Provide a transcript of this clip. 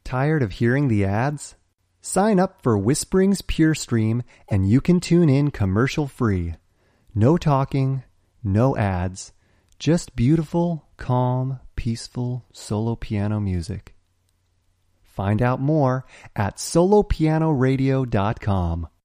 Tired of hearing the ads? Sign up for Whispering's Pure Stream and you can tune in commercial-free. No talking, no ads, just beautiful, calm, peaceful solo piano music. Find out more at solopianoradio.com.